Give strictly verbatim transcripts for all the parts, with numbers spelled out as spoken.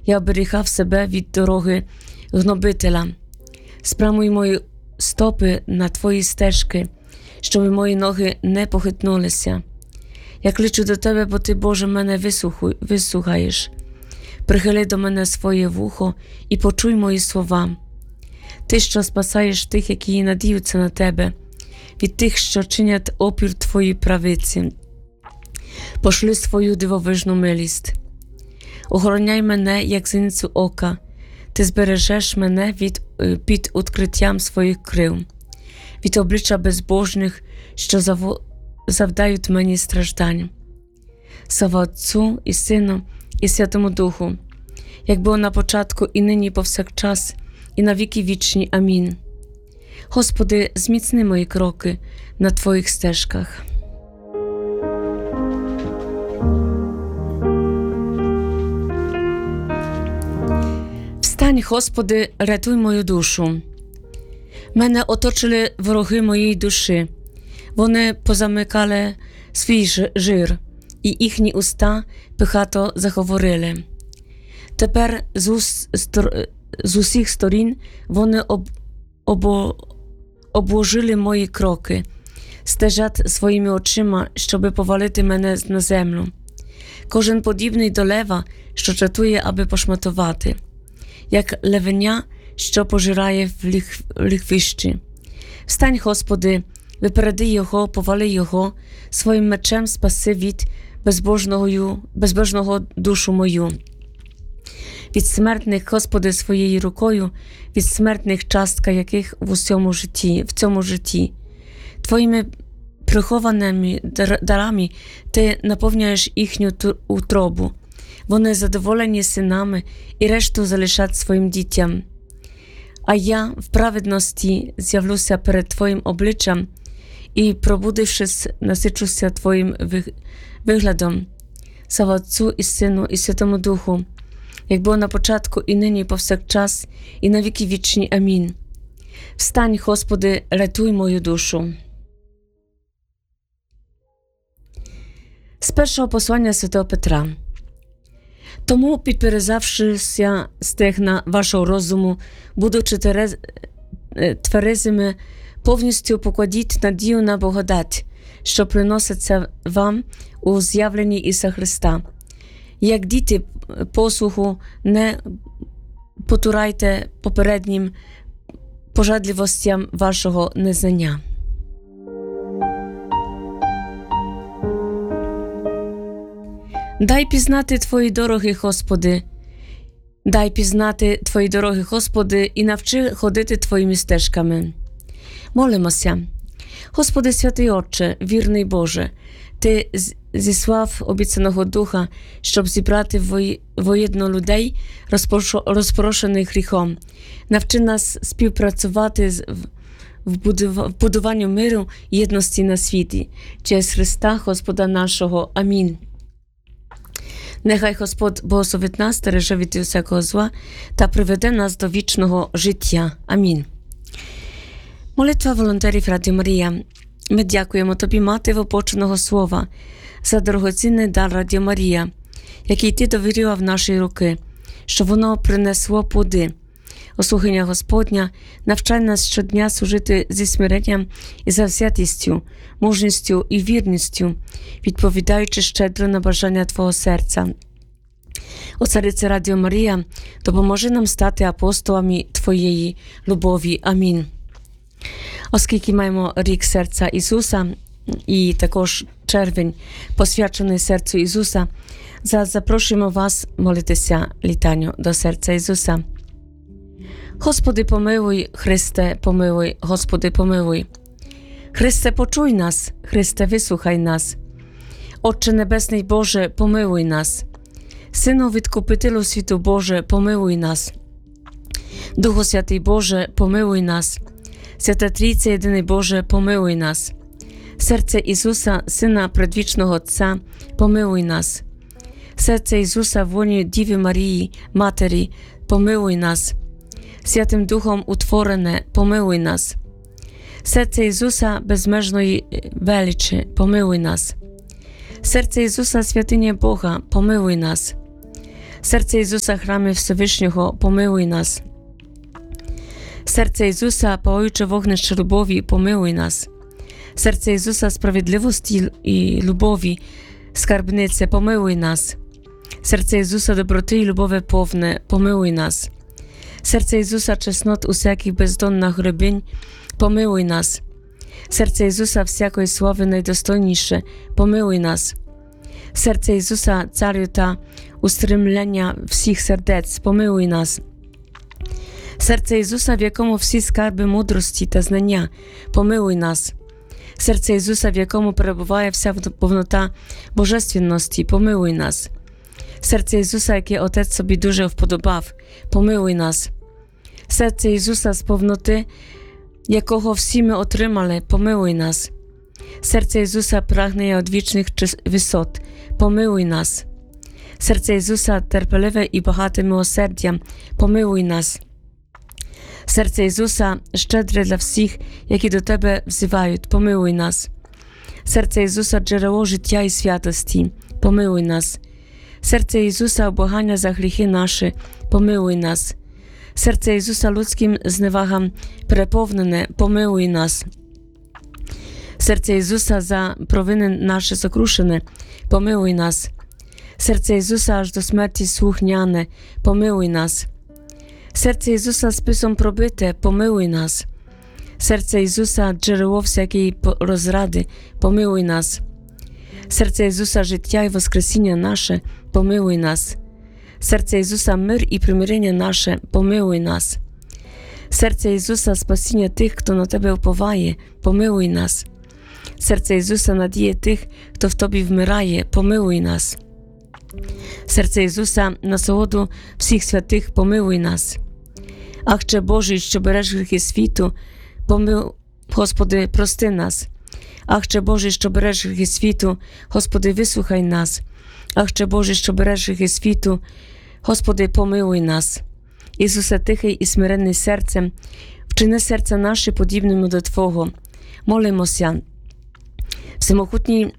я оберігав себе від дороги гнобителя. Спрямуй мої стопи на твої стежки, щоб мої ноги не похитнулися. Я кличу до тебе, бо ти, Боже, мене вислухаєш. Прихили до мене своє вухо і почуй мої слова. Ти, що спасаєш тих, які надіються на тебе, від тих, що чинять опір твоїй правиці. Пошли свою дивовижну милість. Охороняй мене, як зіницю ока. Ти збережеш мене від, під укриттям своїх крил, від обличчя безбожних, що заво, завдають мені страждань. Слава Отцю і Сину і Святому Духу, як було на початку і нині повсякчас, і на віки вічні. Амінь. Господи, зміцни мої кроки на Твоїх стежках. Встань, Господи, рятуй мою душу. Мене оточили вороги моєї душі. Вони позамикали свій жир, і їхні уста пихато заговорили. Тепер з, ус, з усіх сторін вони об, обо, обложили мої кроки, стежать своїми очима, щоби повалити мене на землю. Кожен подібний до лева, що чатує, аби пошматувати, як левеня, що пожирає в лих, лихвищі. Встань, Господи, випереди його, повали його, своїм мечем спаси від безбожного, безбожного душу мою. Від смертних, Господи, своєю рукою, від смертних, частка яких в усьому житті, в цьому житті. Твоїми прихованими дарами Ти наповняєш їхню утробу. Вони задоволені синами і решту залишать своїм дітям. А я в праведності з'явлюся перед Твоїм обличчям і, пробудившись, насичуся Твоїм виглядом. Слава Отцю і Сину і Святому Духу, як було на початку і нині повсякчас і на віки вічні. Амінь. Встань, Господи, рятуй мою душу. З першого послання святого Петра. Тому, підперезавшися стегна вашого розуму, будучи тверезими, повністю покладіть надію на благодать, що приноситься вам у з'явленні Ісуса Христа. Як діти послуху, не потурайте попереднім пожадливостям вашого незнання. Дай пізнати Твої дороги, Господи, дай пізнати Твої дороги, Господи, і навчи ходити Твоїми стежками. Молимося. Господи, святий Отче, вірний Боже, Ти зіслав обіцяного Духа, щоб зібрати воєдно людей, розпорошених гріхом. Навчи нас співпрацювати в будуванню миру і єдності на світі. Через Христа, Господа нашого. Амінь. Нехай Господь благословить нас, стереже від усякого зла та приведе нас до вічного життя. Амінь. Молитва волонтерів Радіо Марія. Ми дякуємо Тобі, Мати вопоченого Слова, за дорогоцінний дар Радіо Марія, який Ти довірила в наші руки, щоб воно принесло плоди. О слухання Господня, навчай нас щодня служити зі смиренням і завзятістю, мужністю і вірністю, відповідаючи щедро на бажання Твого серця. О Царице Радіо Марія, допоможи нам стати апостолами Твоєї любові. Амінь. Оскільки маємо рік серця Ісуса і також червень, посвячений серцю Ісуса, запрошуємо вас молитися літанню до серця Ісуса. Господи, помилуй, Христе, помилуй, Господи, помилуй. Христе, почуй нас, Христе, вислухай нас. Отче Небесний Боже, помилуй нас. Сину Відкупителю світу Боже, помилуй нас. Духу Святий Боже, помилуй нас. Свята Трійця, єдиний Боже, помилуй нас. Серце Ісуса, Сина Предвічного Отця, помилуй нас. Серце Ісуса, волі Діви Марії, Матері, помилуй нас. Святим Духом утворене, помилуй нас. Серце Ісуса безмежної величі, помилуй нас. Серце Ісуса, святиня Бога, помилуй нас. Серце Ісуса, храми Всевишнього, помилуй нас. Серце Ісуса, палаюче вогнище любові, помилуй нас. Серце Ісуса, справедливості і любові, скарбнице, помилуй нас. Серце Ісуса, доброти і любові повне, помилуй нас. Серце Ісуса, чеснот усяких бездонних глибинь, помилуй нас. Серце Ісуса, всякої слави найдостойніше, помилуй нас. Серце Ісуса, царю та устремлення всіх сердець, помилуй нас. Серце Ісуса, в якому всі скарби мудрості та знання, помилуй нас. Серце Ісуса, в якому перебуває вся повнота божественності, помилуй нас. Серце Ісуса, яке Отець собі дуже вподобав, помилуй нас. Серце Ісуса, з повноти якого всі ми отримали, помилуй нас. Серце Ісуса прагне одвічних висот, помилуй нас. Серце Ісуса терпеливе і багате милосердям, помилуй нас. Серце Ісуса щедре для всіх, які до Тебе взивають, помилуй нас. Серце Ісуса джерело життя і святості, помилуй нас. Серце Ісуса облагання за гріхи наші, помилуй нас. Серце Ісуса людським зневагам переповнене, помилуй нас. Серце Ісуса за провини наші сокрушене, помилуй нас. Серце Ісуса аж до смерті слухняне, помилуй нас. Серце Ісуса списом пробите, помилуй нас. Серце Ісуса джерело всякої розради, помилуй нас. Серце Ісуса життя і воскресіння наше, помилуй нас. Серце Ісуса мир і примирення наше, помилуй нас. Серце Ісуса спасіння тих, хто на Тебе уповає, помилуй нас. Серце Ісуса надія тих, хто в Тобі вмирає, помилуй нас. Серце Ісуса насолоду всіх святих, помилуй нас. Ахче Божий, що береш гріхи світу, помил... Господи, прости нас. Ахче Божий, що береш гріхи світу, Господи, вислухай нас. Ахче Божий, що береш гріхи світу, Господи, помилуй нас. Ісусе, тихий і смиренний серцем, вчини серця наше подібними до Твого. Молимося. Всемогутній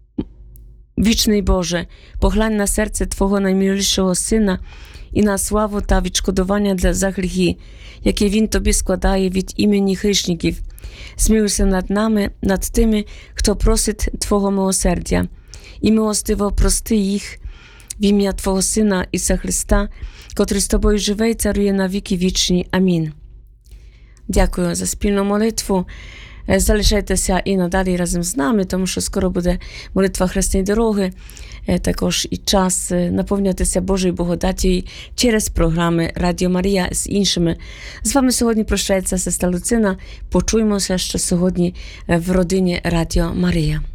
вічний Боже, поглянь на серце Твого наймилішого Сина і на славу та відшкодування для за гріхи, які Він Тобі складає від імені грішників. Змилуйся над нами, над тими, хто просить Твого милосердя, і милостиво прости їх в ім'я Твого Сина Ісуса Христа, котрий з Тобою живе і царює на віки вічні. Амінь. Дякую за спільну молитву. Залишайтеся і надалі разом з нами, тому що скоро буде молитва Хресної дороги, також і час наповнятися Божою благодаттю через програми Радіо Марія з іншими. З вами сьогодні прощається сестра Луцина. Почуємося ще сьогодні в родині Радіо Марія.